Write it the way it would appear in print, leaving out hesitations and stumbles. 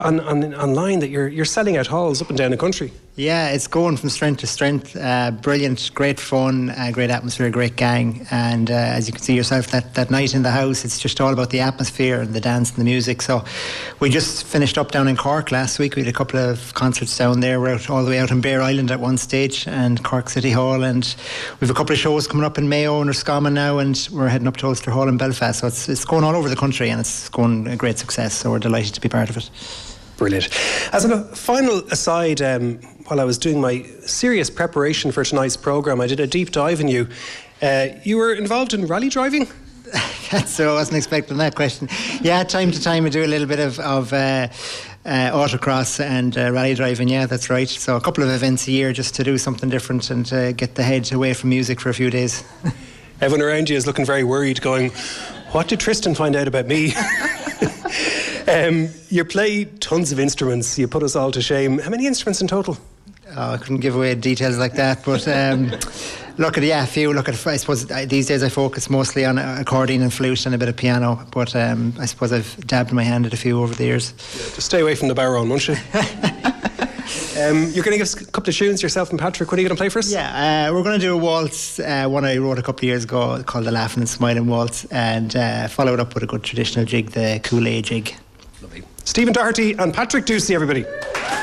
online that you're selling out halls up and down the country. Yeah, it's going from strength to strength. Brilliant, great fun, great atmosphere, great gang. And as you can see yourself, that night in the house, it's just all about the atmosphere and the dance and the music. So we just finished up down in Cork last week. We had a couple of concerts down there. We're all the way out in Bear Island at one stage and Cork City Hall. And we've a couple of shows coming up in Mayo and Roscommon now, and we're heading up to Ulster Hall in Belfast. So it's going all over the country, and it's going a great success. So we're delighted to be part of it. Brilliant. As a final aside, while I was doing my serious preparation for tonight's programme, I did a deep dive in you. You were involved in rally driving? So I wasn't expecting that question. Yeah, time to time I do a little bit of autocross and rally driving. Yeah, that's right. So a couple of events a year just to do something different and get the head away from music for a few days. Everyone around you is looking very worried, going, what did Tristan find out about me? You play tons of instruments. You put us all to shame. How many instruments in total? I couldn't give away details like that, but a few. I suppose these days I focus mostly on accordion and flute and a bit of piano, but I suppose I've dabbed my hand at a few over the years. Yeah, just stay away from the barron, won't you? You're going to give us a couple of tunes, yourself and Patrick. What are you going to play for us? Yeah, we're going to do a waltz, one I wrote a couple of years ago called the Laughing and Smiling Waltz, and follow it up with a good traditional jig, the Kool-Aid jig. Lovely. Stephen Doherty and Patrick Ducey, everybody.